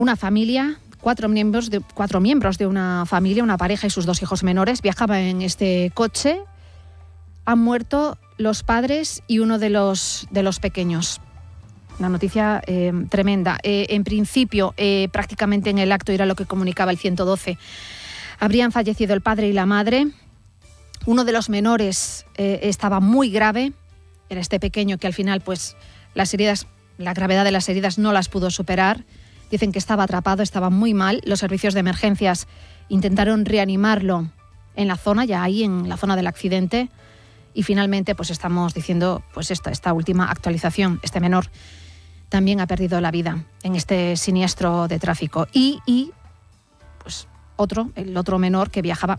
Una familia, cuatro miembros de una familia, una pareja y sus 2 hijos menores, viajaban en este coche. Han muerto los padres y uno de los pequeños. Una noticia tremenda. En principio, prácticamente en el acto, era lo que comunicaba el 112, habrían fallecido el padre y la madre. Uno de los menores estaba muy grave. Era este pequeño que al final, pues, la gravedad de las heridas no las pudo superar. Dicen que estaba atrapado, estaba muy mal. Los servicios de emergencias intentaron reanimarlo en la zona, ya ahí en la zona del accidente. Y finalmente, pues estamos diciendo, pues esta última actualización. Este menor también ha perdido la vida en este siniestro de tráfico. Y pues el otro menor que viajaba,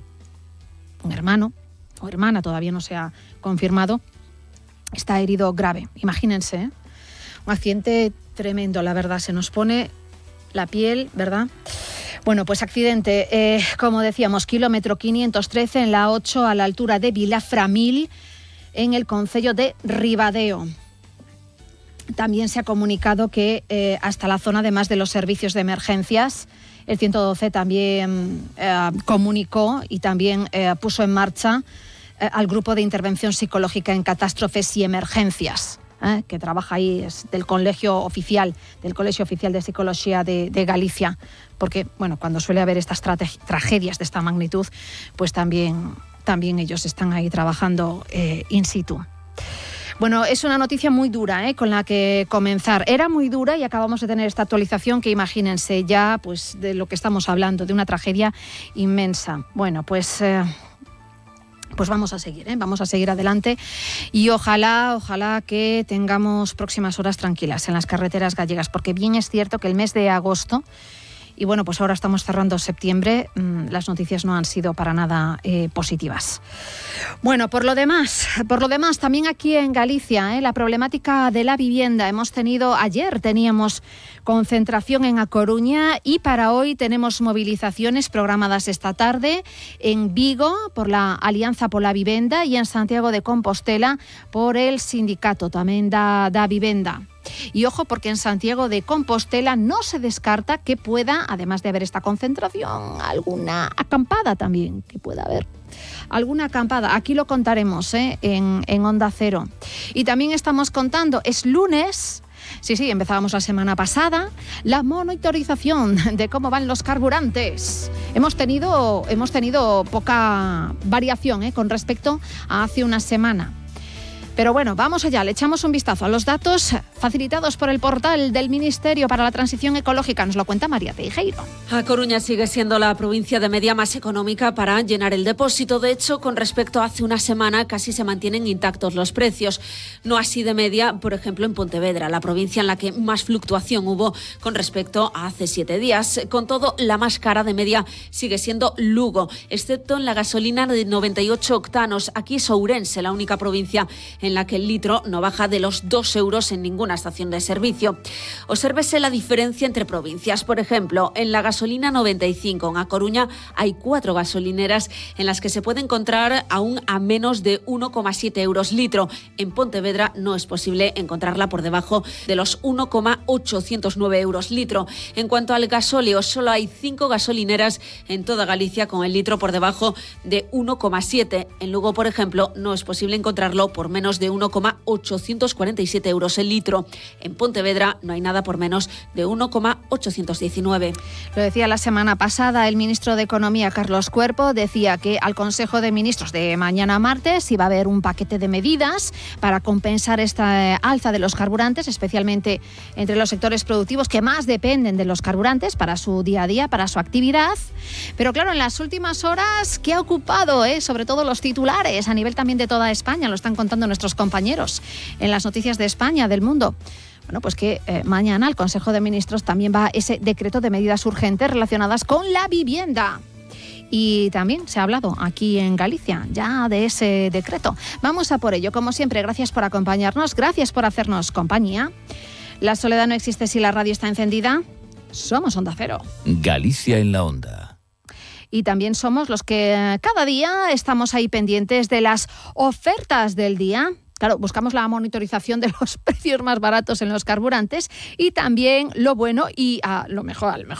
un hermano o hermana, todavía no se ha confirmado, está herido grave. Imagínense, ¿eh? Un accidente tremendo, la verdad, se nos pone la piel, ¿verdad? Bueno, pues accidente, como decíamos, kilómetro 513 en la 8 a la altura de Vilaframil, en el concello de Ribadeo. También se ha comunicado que hasta la zona, además de los servicios de emergencias, el 112 también comunicó y también puso en marcha al grupo de intervención psicológica en catástrofes y emergencias, que trabaja ahí, es del Colegio Oficial de Psicología de Galicia, porque bueno, cuando suele haber estas tragedias de esta magnitud, pues también ellos están ahí trabajando in situ. Bueno, es una noticia muy dura, con la que comenzar. Era muy dura y acabamos de tener esta actualización que, imagínense ya, pues de lo que estamos hablando, de una tragedia inmensa. Bueno, pues vamos a seguir adelante y ojalá que tengamos próximas horas tranquilas en las carreteras gallegas, porque bien es cierto que el mes de agosto, y bueno, pues ahora estamos cerrando septiembre, las noticias no han sido para nada positivas. Bueno, por lo demás, también aquí en Galicia, la problemática de la vivienda. Ayer teníamos concentración en A Coruña y para hoy tenemos movilizaciones programadas esta tarde en Vigo por la Alianza pola Vivenda y en Santiago de Compostela por el sindicato tamén da Vivenda. Y ojo, porque en Santiago de Compostela no se descarta que pueda, además de haber esta concentración, alguna acampada también, que pueda haber alguna acampada. Aquí lo contaremos en Onda Cero. Y también estamos contando, es lunes. Sí, empezábamos la semana pasada la monitorización de cómo van los carburantes. Hemos tenido poca variación con respecto a hace una semana. Pero bueno, vamos allá, le echamos un vistazo a los datos facilitados por el portal del Ministerio para la Transición Ecológica. Nos lo cuenta María Teijeiro. A Coruña sigue siendo la provincia de media más económica para llenar el depósito. De hecho, con respecto a hace una semana, casi se mantienen intactos los precios. No así de media, por ejemplo, en Pontevedra, la provincia en la que más fluctuación hubo con respecto a hace 7 días. Con todo, la más cara de media sigue siendo Lugo, excepto en la gasolina de 98 octanos. Aquí es Ourense, la única provincia en la que el litro no baja de los 2 euros en ninguna estación de servicio. Obsérvese la diferencia entre provincias. Por ejemplo, en la gasolina 95 en A Coruña hay 4 gasolineras en las que se puede encontrar aún a menos de 1,7 euros litro. En Pontevedra no es posible encontrarla por debajo de los 1,809 euros litro. En cuanto al gasóleo, solo hay 5 gasolineras en toda Galicia con el litro por debajo de 1,7. En Lugo, por ejemplo, no es posible encontrarlo por menos de 1,847 euros el litro. En Pontevedra no hay nada por menos de 1,819. Lo decía la semana pasada el ministro de Economía, Carlos Cuerpo, decía que al Consejo de Ministros de mañana martes iba a haber un paquete de medidas para compensar esta alza de los carburantes, especialmente entre los sectores productivos que más dependen de los carburantes para su día a día, para su actividad. Pero claro, en las últimas horas, ¿qué ha ocupado? Sobre todo los titulares a nivel también de toda España, lo están contando nuestros compañeros en las noticias de España, del mundo. Bueno, pues que mañana al Consejo de Ministros también va ese decreto de medidas urgentes relacionadas con la vivienda. Y también se ha hablado aquí en Galicia ya de ese decreto. Vamos a por ello. Como siempre, gracias por acompañarnos, gracias por hacernos compañía. La soledad no existe si la radio está encendida. Somos Onda Cero. Galicia en la Onda. Y también somos los que cada día estamos ahí pendientes de las ofertas del día. Claro, buscamos la monitorización de los precios más baratos en los carburantes y también lo bueno y al mejor